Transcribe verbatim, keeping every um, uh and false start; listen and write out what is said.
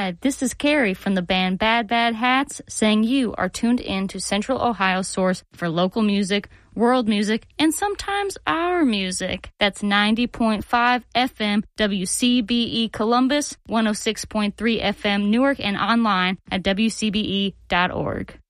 Hi, this is Carrie from the band Bad Bad Hats saying you are tuned in to Central Ohio's source for local music, world music, and sometimes our music. That's ninety point five F M W C B E Columbus, one oh six point three F M Newark, and online at W C B E dot org.